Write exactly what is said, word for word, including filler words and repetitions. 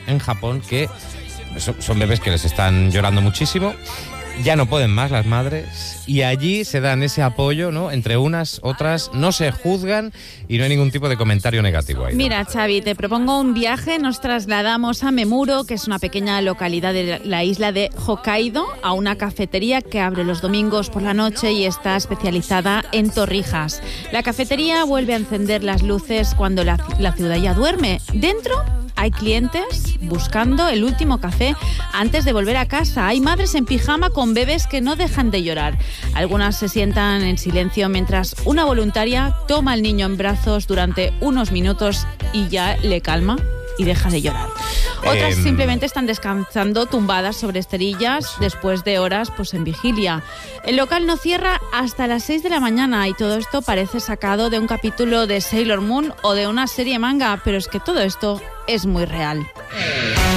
en Japón que son bebés que les están llorando muchísimo. Ya no pueden más las madres y allí se dan ese apoyo, ¿no? Entre unas, otras, no se juzgan y no hay ningún tipo de comentario negativo ahí. Mira, Xavi, te propongo un viaje. Nos trasladamos a Memuro, que es una pequeña localidad de la isla de Hokkaido, a una cafetería que abre los domingos por la noche y está especializada en torrijas. La cafetería vuelve a encender las luces cuando la, la ciudad ya duerme. Dentro hay clientes buscando el último café antes de volver a casa. Hay madres en pijama con bebés que no dejan de llorar. Algunas se sientan en silencio mientras una voluntaria toma al niño en brazos durante unos minutos y ya le calma y deja de llorar. Otras eh, simplemente están descansando tumbadas sobre esterillas después de horas pues en vigilia. El local no cierra hasta las seis de la mañana y todo esto parece sacado de un capítulo de Sailor Moon o de una serie manga, pero es que todo esto es muy real.